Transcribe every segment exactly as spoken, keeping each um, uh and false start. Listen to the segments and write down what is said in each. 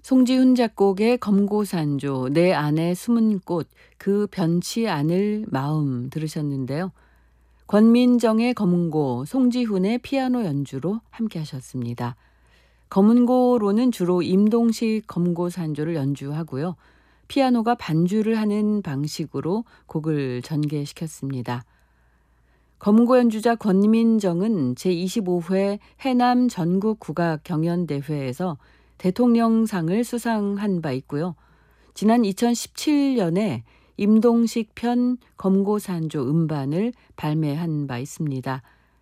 송지훈 작곡의 검고산조, 내 안에 숨은 꽃, 그 변치 않을 마음 들으셨는데요. 권민정의 검은고, 송지훈의 피아노 연주로 함께 하셨습니다. 검은고로는 주로 임동식 검고산조를 연주하고요. 피아노가 반주를 하는 방식으로 곡을 전개시켰습니다. 검은고 연주자 권민정은 제이십오 회 해남 전국 국악 경연대회에서 대통령상을 수상한 바 있고요. 지난 이천십칠 년에 임동식 편 검고산조 음반을 발매한 바 있습니다.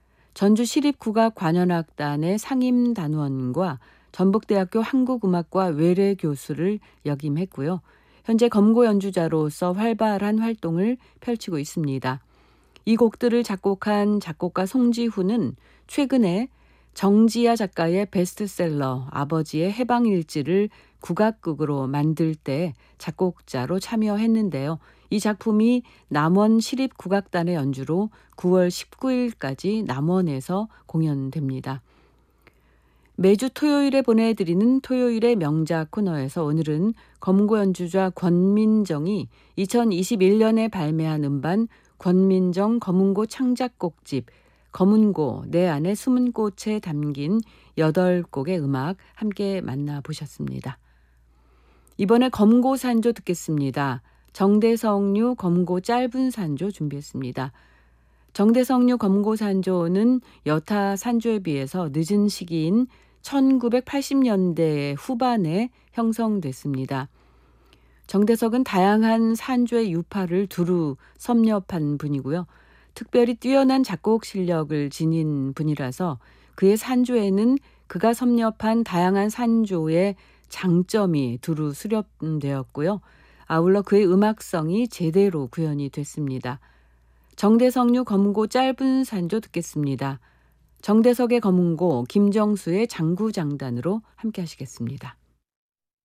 전주시립국악관현악단의 상임단원과 전북대학교 한국음악과 외래교수를 역임했고요. 현재 검고 연주자로서 활발한 활동을 펼치고 있습니다. 이 곡들을 작곡한 작곡가 송지훈은 최근에 정지아 작가의 베스트셀러 아버지의 해방일지를 국악극으로 만들 때 작곡자로 참여했는데요. 이 작품이 남원 시립국악단의 연주로 구월 십구일까지 남원에서 공연됩니다. 매주 토요일에 보내드리는 토요일의 명작 코너에서 오늘은 검고 연주자 권민정이 이천이십일 년에 발매한 음반 권민정 검은고 창작곡집 검은고 내 안에 숨은 꽃에 담긴 여덟 곡의 음악 함께 만나보셨습니다. 이번에 검고산조 듣겠습니다. 정대성류 검고 짧은 산조 준비했습니다. 정대성류 검고산조는 여타 산조에 비해서 늦은 시기인 천구백팔십 년대 후반에 형성됐습니다. 정대석은 다양한 산조의 유파를 두루 섭렵한 분이고요. 특별히 뛰어난 작곡 실력을 지닌 분이라서 그의 산조에는 그가 섭렵한 다양한 산조의 장점이 두루 수렴되었고요. 아울러 그의 음악성이 제대로 구현이 됐습니다. 정대석류 검은고 짧은 산조 듣겠습니다. 정대석의 검은고, 김정수의 장구장단으로 함께 하시겠습니다.